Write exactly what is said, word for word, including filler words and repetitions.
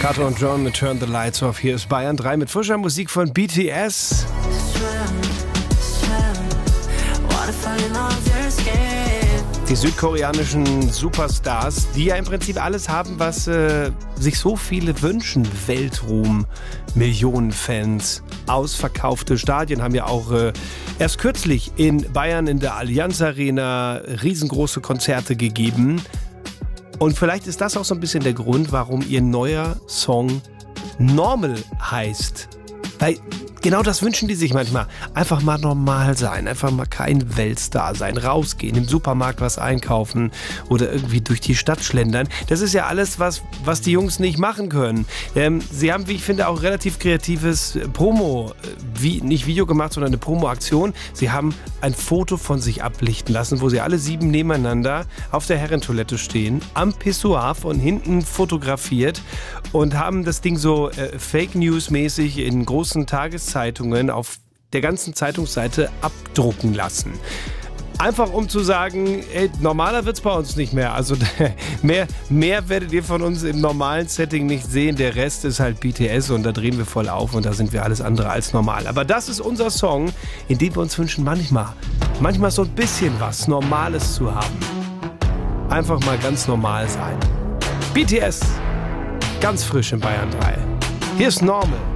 Carter und John mit Turn the Lights Off. Hier ist Bayern drei mit frischer Musik von B T S. Die südkoreanischen Superstars, die ja im Prinzip alles haben, was äh, sich so viele wünschen. Weltruhm, Millionen Fans, ausverkaufte Stadien, haben ja auch äh, erst kürzlich in Bayern in der Allianz Arena riesengroße Konzerte gegeben. Und vielleicht ist das auch so ein bisschen der Grund, warum ihr neuer Song Normal heißt. Weil genau das wünschen die sich manchmal. Einfach mal normal sein, einfach mal kein Weltstar sein, rausgehen, im Supermarkt was einkaufen oder irgendwie durch die Stadt schlendern. Das ist ja alles, was, was die Jungs nicht machen können. Ähm, sie haben, wie ich finde, auch relativ kreatives Promo, wie, nicht Video gemacht, sondern eine Promo-Aktion. Sie haben ein Foto von sich ablichten lassen, wo sie alle sieben nebeneinander auf der Herrentoilette stehen, am Pissoir von hinten fotografiert und haben das Ding so äh, Fake News-mäßig in großen Tageszeitungen auf der ganzen Zeitungsseite abdrucken lassen. Einfach um zu sagen, ey, normaler wird's bei uns nicht mehr. Also mehr, mehr werdet ihr von uns im normalen Setting nicht sehen. Der Rest ist halt B T S und da drehen wir voll auf und da sind wir alles andere als normal. Aber das ist unser Song, in dem wir uns wünschen, manchmal, manchmal so ein bisschen was Normales zu haben. Einfach mal ganz normal sein. B T S, ganz frisch in Bayern drei. Hier ist Normal.